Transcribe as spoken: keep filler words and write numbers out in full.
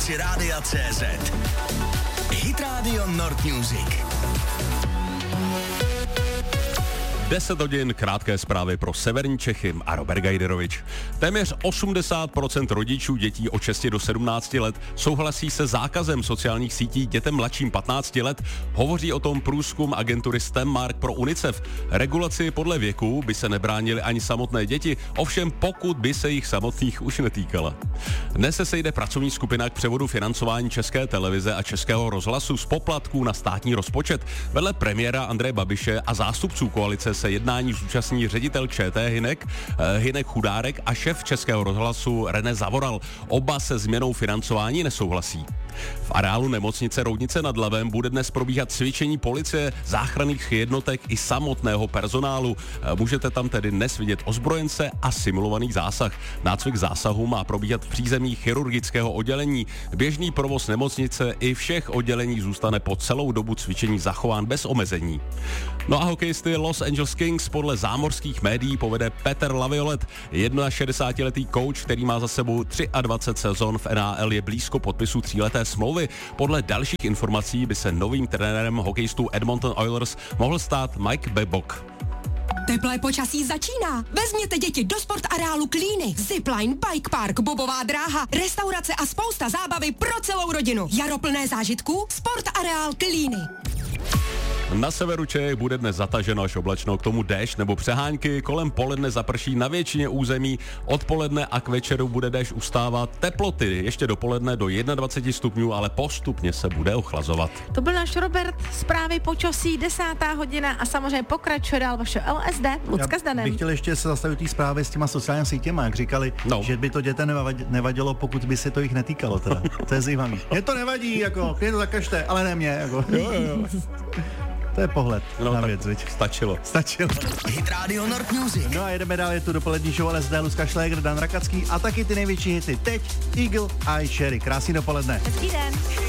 rámci Rádia C Z. Hit Radio Nord Music. deset hodin, krátké zprávy pro severní Čechy a Robert Gajderovič. Téměř osmdesát procent rodičů dětí od šesti do sedmnácti let souhlasí se zákazem sociálních sítí dětem mladším patnácti let. Hovoří o tom průzkum agentury STEMmark pro UNICEF. Regulaci podle věku by se nebránily ani samotné děti, ovšem pokud by se jich samotných už netýkala. Dnes se sejde pracovní skupina k převodu financování České televize a Českého rozhlasu z poplatků na státní rozpočet. Vedle premiéra Andreje Babiše a zástupců koalice se jednání zúčastní ředitel ČT Hynek, Hynek Chudárek a šéf Českého rozhlasu René Zavoral. Oba se změnou financování nesouhlasí. V areálu nemocnice Roudnice nad Labem bude dnes probíhat cvičení policie, záchranných jednotek i samotného personálu. Můžete tam tedy dnes vidět ozbrojence a simulovaný zásah. Nácvik zásahu má probíhat v přízemí chirurgického oddělení. Běžný provoz nemocnice i všech oddělení zůstane po celou dobu cvičení zachován bez omezení. No a hokejisty Los Angeles Kings podle zámořských médií povede Petr Laviolette. šedesátiletý coach, který má za sebou dvacet tři sezon v N H L, je blízko podpisu tříleté smlouvy. Podle dalších informací by se novým trenérem hokejistů Edmonton Oilers mohl stát Mike Babcock. Teplé počasí začíná. Vezměte děti do sport areálu Klíny. Zipline, bike park, bobová dráha, restaurace a spousta zábavy pro celou rodinu. Jaro plné zážitků, sport areál Klíny. Na severu Čech bude dnes zataženo až oblačno, k tomu déšť nebo přehánky, kolem poledne zaprší na většině území, odpoledne a k večeru bude déšť ustávat, teploty ještě dopoledne do dvacet jedna stupňů, ale postupně se bude ochlazovat. To byl náš Robert, zprávy počasí, desátá hodina a samozřejmě pokračuje dál vaše L S D, Lucka s Danem. Bych chtěl ještě se zastavit té zprávy s těma sociálními sítěma, jak říkali, no. že by to dětem nevadilo, pokud by se to jich netýkalo teda. To je zajímavý. Mně to nevadí, jako, mě to zakažte, ale ne mě, jako. Jo, jo, jo. To je pohled no, na věc, viď? Stačilo. Stačilo. Hit Radio Nord Music. No a jedeme dál, je tu dopolední show L S D, Lucka Šlégr, Dan Rakacký a taky ty největší hity. Teď Eagle Eye Cherry. Krásný dopoledne. Hezký den.